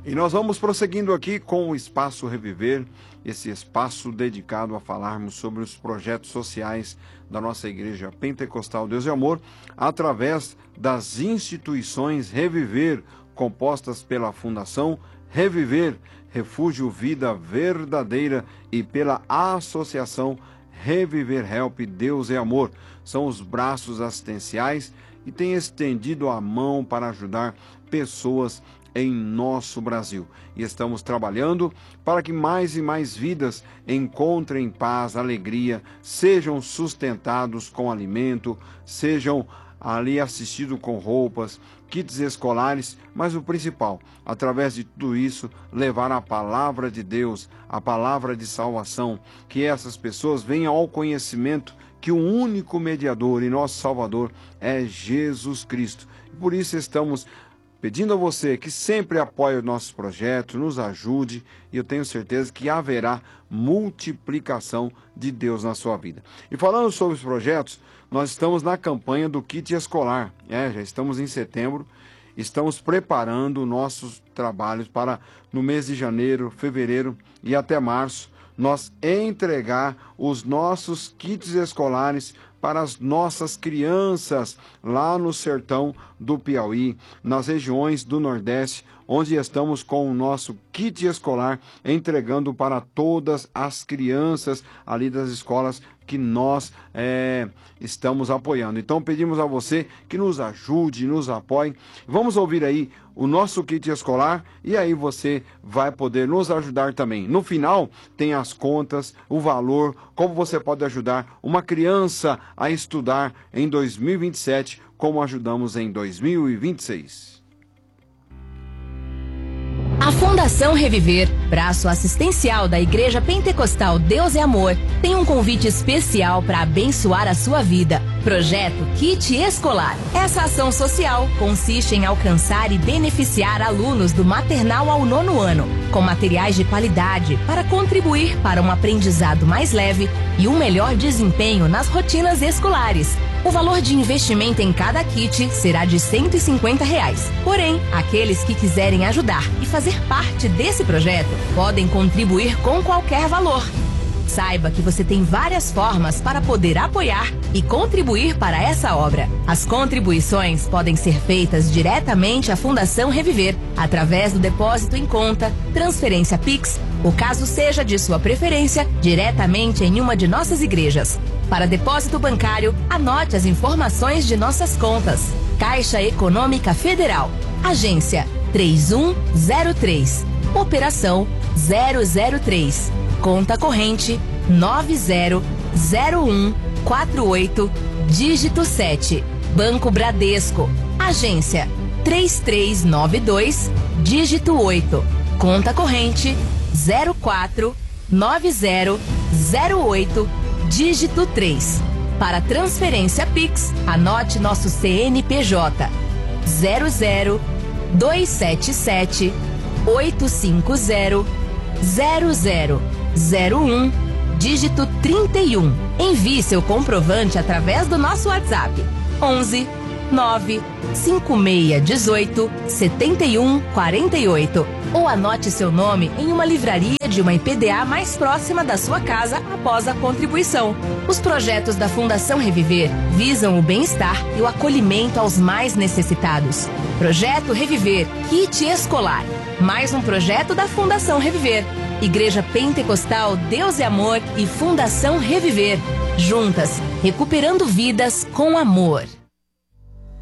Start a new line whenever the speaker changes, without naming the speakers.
E nós vamos prosseguindo aqui com o Espaço Reviver, esse espaço dedicado a falarmos sobre os projetos sociais da nossa Igreja Pentecostal Deus e Amor, através das instituições Reviver, compostas pela Fundação Reviver, Refúgio Vida Verdadeira, e pela Associação Reviver Help Deus e Amor. São os braços assistenciais e têm estendido a mão para ajudar pessoas em nosso Brasil. E estamos trabalhando para que mais e mais vidas encontrem paz, alegria, sejam sustentados com alimento, sejam ali assistidos com roupas, kits escolares, mas o principal, através de tudo isso, levar a palavra de Deus, a palavra de salvação, que essas pessoas venham ao conhecimento que o único mediador e nosso Salvador é Jesus Cristo. E por isso estamos pedindo a você que sempre apoie os nossos projetos, nos ajude, e eu tenho certeza que haverá multiplicação de Deus na sua vida. E falando sobre os projetos, nós estamos na campanha do kit escolar. Já estamos em setembro, estamos preparando nossos trabalhos para, no mês de janeiro, fevereiro e até março, nós entregar os nossos kits escolares para as nossas crianças lá no sertão do Piauí, nas regiões do Nordeste, onde estamos com o nosso kit escolar entregando para todas as crianças ali das escolas que nós estamos apoiando. Então pedimos a você que nos ajude, nos apoie. Vamos ouvir aí o nosso kit escolar e aí você vai poder nos ajudar também. No final tem as contas, o valor, como você pode ajudar uma criança a estudar em 2027, como ajudamos em 2026.
A Fundação Reviver, braço assistencial da Igreja Pentecostal Deus e Amor, tem um convite especial para abençoar a sua vida. Projeto Kit Escolar. Essa ação social consiste em alcançar e beneficiar alunos do maternal ao 9º ano, com materiais de qualidade para contribuir para um aprendizado mais leve e um melhor desempenho nas rotinas escolares. O valor de investimento em cada kit será de R$ 150. Porém, aqueles que quiserem ajudar e fazer parte desse projeto podem contribuir com qualquer valor. Saiba que você tem várias formas para poder apoiar e contribuir para essa obra. As contribuições podem ser feitas diretamente à Fundação Reviver, através do depósito em conta, transferência Pix, ou caso seja de sua preferência, diretamente em uma de nossas igrejas. Para depósito bancário, anote as informações de nossas contas. Caixa Econômica Federal, Agência 3103, Operação 003, Conta corrente 900148, dígito 7, Banco Bradesco, Agência 3392, dígito 8, Conta corrente 049008, dígito 3. Para transferência Pix, anote nosso CNPJ 00277 850 0001, dígito 31. Envie seu comprovante através do nosso WhatsApp 11 9 5618 7148, ou anote seu nome em uma livraria de uma IPDA mais próxima da sua casa após a contribuição. Os projetos da Fundação Reviver visam o bem-estar e o acolhimento aos mais necessitados. Projeto Reviver, Kit Escolar, mais um projeto da Fundação Reviver. Igreja Pentecostal Deus e Amor e Fundação Reviver, juntas, recuperando vidas com amor.